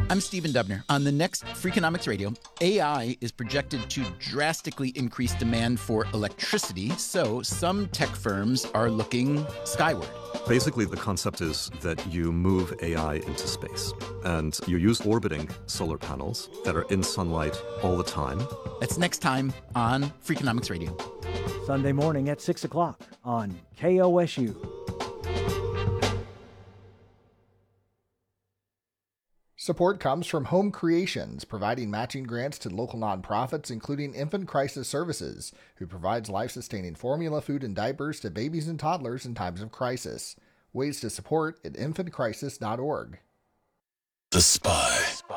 I'm Stephen Dubner. On the next Freakonomics Radio, AI is projected to drastically increase demand for electricity, so some tech firms are looking skyward. Basically, the concept is that you move AI into space, and you use orbiting solar panels that are in sunlight all the time. That's next time on Freakonomics Radio. Sunday morning at 6 o'clock on KOSU. Support comes from Home Creations, providing matching grants to local nonprofits, including Infant Crisis Services, who provides life-sustaining formula, food, and diapers to babies and toddlers in times of crisis. Ways to support at infantcrisis.org. The Spy.